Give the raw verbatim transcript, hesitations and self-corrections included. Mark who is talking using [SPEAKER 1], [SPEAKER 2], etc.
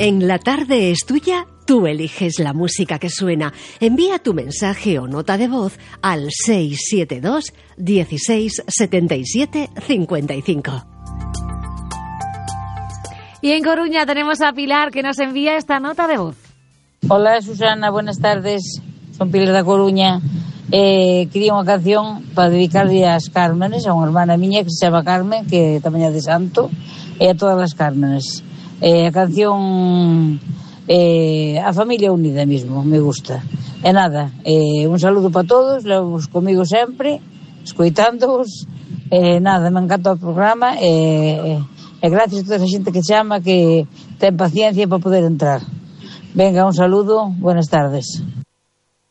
[SPEAKER 1] En La Tarde es Tuya, tú eliges la música que suena. Envía tu mensaje o nota de voz al seis siete dos, dieciséis, setenta y siete, cincuenta y cinco.
[SPEAKER 2] Y en Coruña tenemos a Pilar, que nos envía esta nota de voz.
[SPEAKER 3] Hola, Susana, buenas tardes. Son Pilar da Coruña. Eh, quería unha canción para dedicarle ás Cármenes, a unha hermana miña que se chama Carmen, que tamén é de Santo, e a todas as Cármenes. Eh, a canción eh, A Familia Unida mismo, me gusta. E nada, eh, un saludo para todos, levos comigo sempre, escoitándoos, e eh, nada, me encanta o programa, e, e gracias a toda a xente que chama, que ten paciencia para poder entrar. Venga, un saludo, buenas tardes.